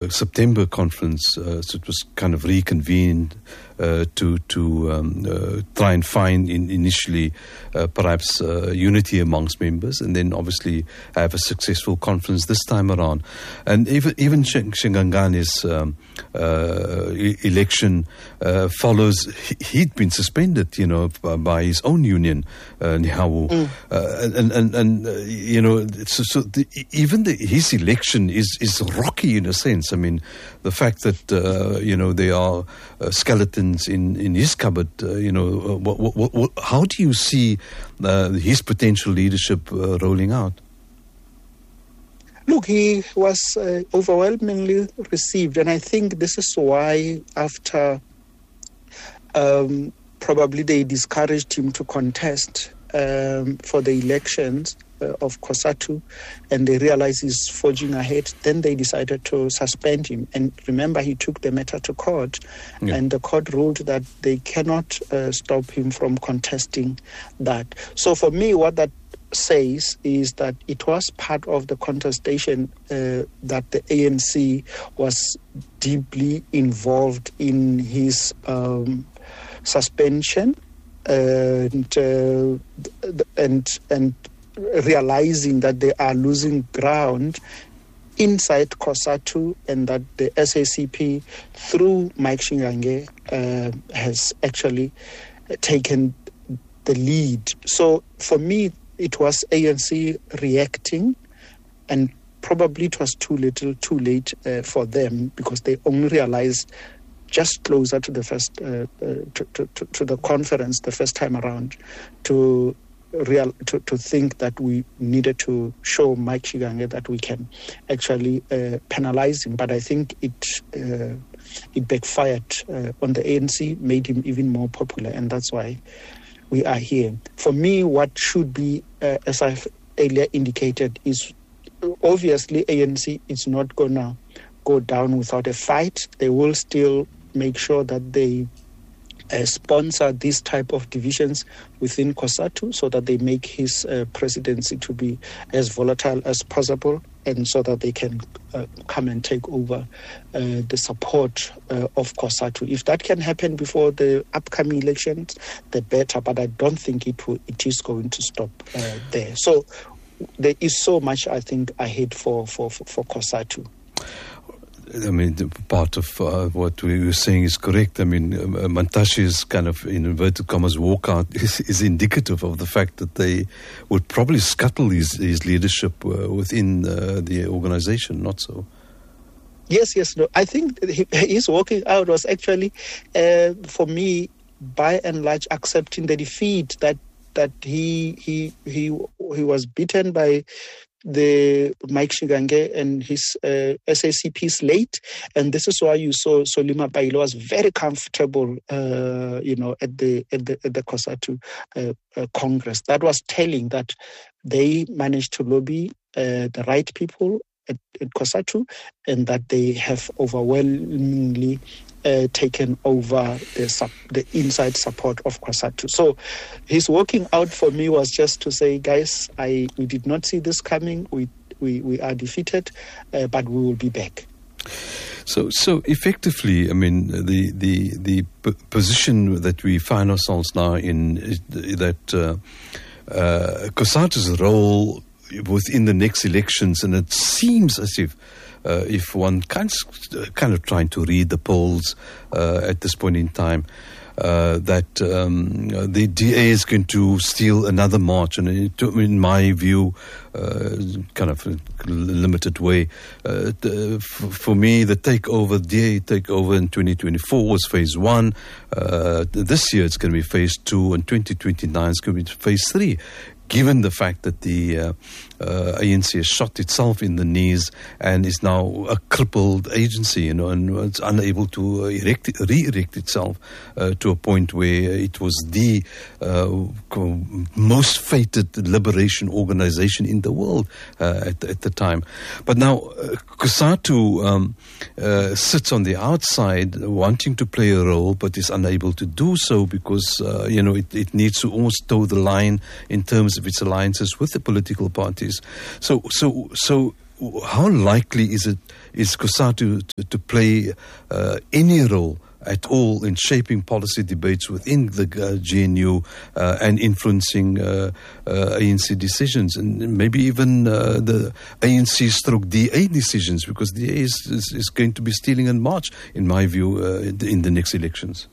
September conference, so it was kind of reconvened to try and find initially perhaps unity amongst members, and then obviously have a successful conference this time around. And even Shingangane's election follows. He'd been suspended, by his own union, Nihawu, and his election is rocky in a sense. I mean, the fact that there are skeletons in his cupboard. How do you see his potential leadership rolling out? Look, he was overwhelmingly received, and I think this is why after probably they discouraged him to contest for the elections of COSATU, and they realized he's forging ahead, then they decided to suspend him. And remember, he took the matter to court, and the court ruled that they cannot stop him from contesting that. So for me, what that says is that it was part of the contestation that the ANC was deeply involved in his suspension and realizing that they are losing ground inside COSATU, and that the SACP through Mike Shingange has actually taken the lead. So for me, it was ANC reacting, and probably it was too little, too late for them, because they only realized just closer to the first to the conference the first time around to think that we needed to show Mike Shingange that we can actually penalize him. But I think it backfired on the ANC, made him even more popular, and that's why we are here. For me, what should be, as I've earlier indicated, is obviously ANC is not going to go down without a fight. They will still make sure that they sponsor this type of divisions within COSATU, so that they make his presidency to be as volatile as possible, and so that they can come and take over the support of COSATU. If that can happen before the upcoming elections, the better, but I don't think it is going to stop there. So there is so much, I think, ahead for COSATU. I mean, part of what we were saying is correct. I mean, Mantashe's kind of, in inverted commas, walkout is indicative of the fact that they would probably scuttle his leadership within the organization, not so? Yes. No, I think his walking out was actually, for me, by and large, accepting the defeat that he was beaten by the Mike Shingange and his SACP slate, and this is why you saw Solima Pailo was very comfortable, at the COSATU Congress. That was telling that they managed to lobby the right people at COSATU, and that they have overwhelmingly taken over the inside support of COSATU. So his walking out for me was just to say, guys, we did not see this coming. We are defeated, but we will be back. So effectively, I mean, the position that we find ourselves now in is that COSATU's role within the next elections, and it seems as if one kind of trying to read the polls at this point in time, that the DA is going to steal another march, and in my view, kind of a limited way. For me, the DA takeover in 2024 was phase 1. This year it's going to be phase 2, and 2029 is going to be phase 3. Given the fact that the ANC has shot itself in the knees and is now a crippled agency, and it's unable to re-erect itself to a point where it was the most fated liberation organization in the world at the time. But now COSATU sits on the outside wanting to play a role, but is unable to do so because it needs to almost toe the line in terms of its alliances with the political parties. So how likely is COSATU to play any role at all in shaping policy debates within the GNU and influencing ANC decisions, and maybe even the ANC/DA decisions, because DA is going to be stealing in March, in my view, in the next elections?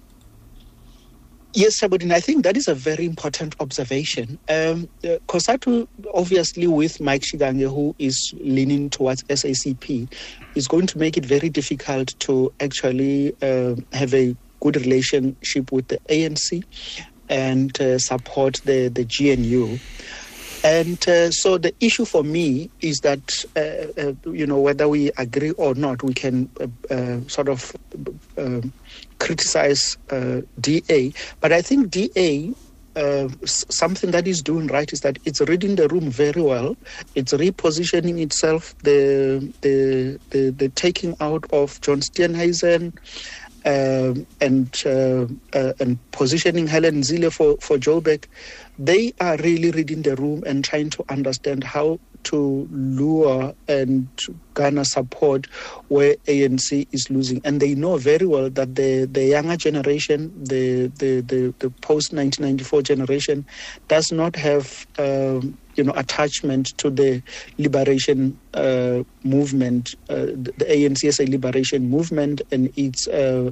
Yes, Shabodin, I think that is a very important observation. COSATU, obviously, with Mike Shigange, who is leaning towards SACP, is going to make it very difficult to actually have a good relationship with the ANC and support the GNU. And so the issue for me is that, whether we agree or not, we can sort of criticize DA. But I think DA, something that is doing right is that it's reading the room very well. It's repositioning itself, the taking out of John Steenhuisen, and positioning Helen Zille for Joburg. They are really reading the room and trying to understand how to lure and garner support where ANC is losing. And they know very well that the younger generation, the post-1994 generation, does not have attachment to the liberation movement, the ANC as a liberation movement, and its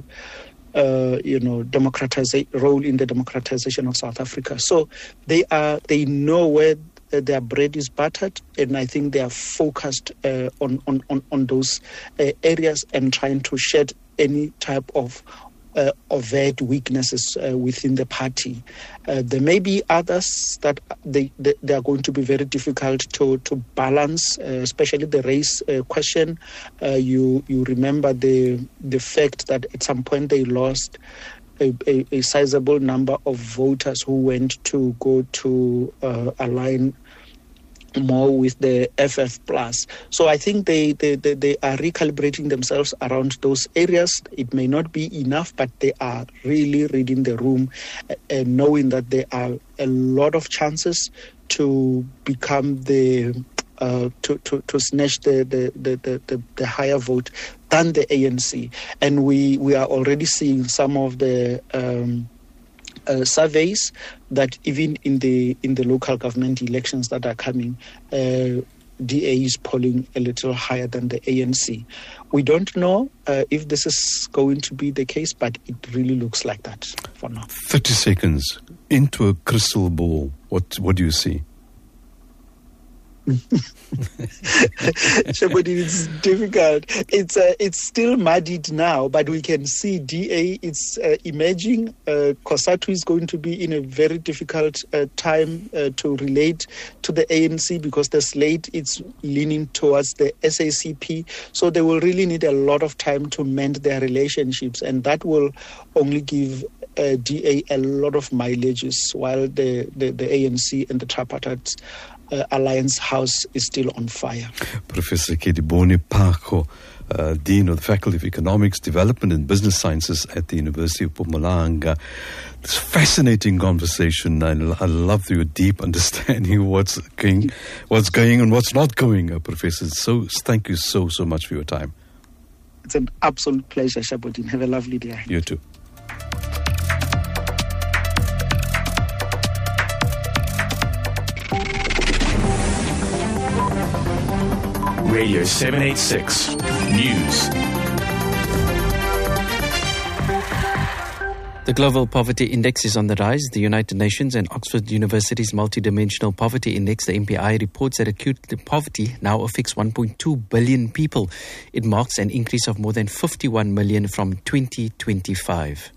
role in the democratization of South Africa. So they know where their bread is buttered, and I think they are focused on those areas and trying to shed any type of overt weaknesses within the party. There may be others that they are going to be very difficult to balance, especially the race question. You remember the fact that at some point they lost a sizable number of voters who went to go to align more with the FF+. So I think they are recalibrating themselves around those areas. It may not be enough, but they are really reading the room and knowing that there are a lot of chances to become the to snatch the higher vote than the ANC. And we are already seeing some of the surveys that even in the local government elections that are coming, DA is polling a little higher than the ANC. We don't know if this is going to be the case, but it really looks like that for now. 30 seconds into a crystal ball. What do you see? It's difficult. It's still muddied now, but we can see DA is emerging. COSATU is going to be in a very difficult time to relate to the ANC because the slate is leaning towards the SACP. So they will really need a lot of time to mend their relationships, and that will only give DA a lot of mileages, while the ANC and the tripartite Alliance House is still on fire. Professor Kedibone Phako, Dean of the Faculty of Economics, Development and Business Sciences at the University of Mpumalanga. It's a fascinating conversation. I love your deep understanding of what's going and what's not going, Professor. So thank you so much for your time. It's an absolute pleasure, Shabodin. Have a lovely day. You too. Radio 786 News. The Global Poverty Index is on the rise. The United Nations and Oxford University's Multidimensional Poverty Index, the MPI, reports that acute poverty now affects 1.2 billion people. It marks an increase of more than 51 million from 2025.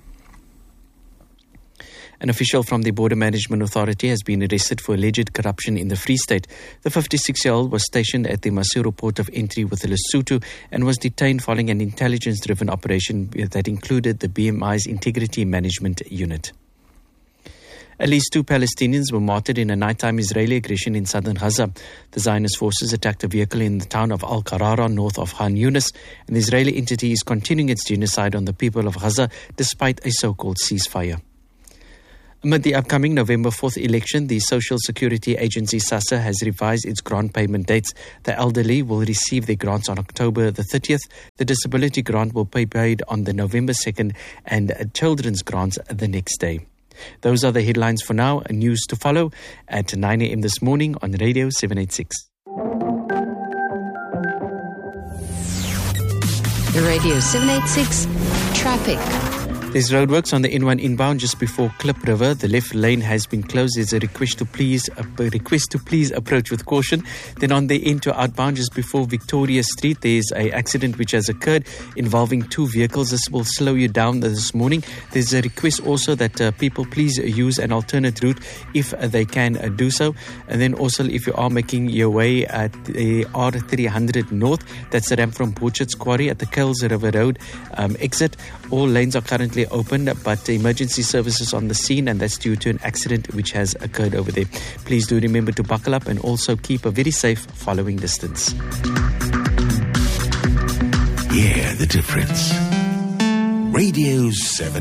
An official from the Border Management Authority has been arrested for alleged corruption in the Free State. The 56-year-old was stationed at the Maseru port of entry with Lesotho and was detained following an intelligence-driven operation that included the BMI's Integrity Management Unit. At least 2 Palestinians were martyred in a nighttime Israeli aggression in southern Gaza. The Zionist forces attacked a vehicle in the town of Al-Qarara, north of Khan Yunis, and the Israeli entity is continuing its genocide on the people of Gaza despite a so-called ceasefire. Amid the upcoming November 4th election, the Social Security Agency SASSA has revised its grant payment dates. The elderly will receive their grants on October the 30th. The disability grant will be paid on the November 2nd and children's grants the next day. Those are the headlines for now. News to follow at 9 a.m. this morning on Radio 786. Radio 786 Traffic. There's roadworks on the N1 inbound just before Klip River. The left lane has been closed. There's a request to please approach with caution. Then on the N2 outbound just before Victoria Street, there's an accident which has occurred involving two vehicles. This will slow you down this morning. There's a request also that people please use an alternate route if they can do so. And then also if you are making your way at the R300 North, that's the ramp from Butchett's Quarry at the Kells River Road exit. All lanes are currently open, but emergency services on the scene, and that's due to an accident which has occurred over there. Please do remember to buckle up and also keep a very safe following distance. Hear the difference. Radio 7.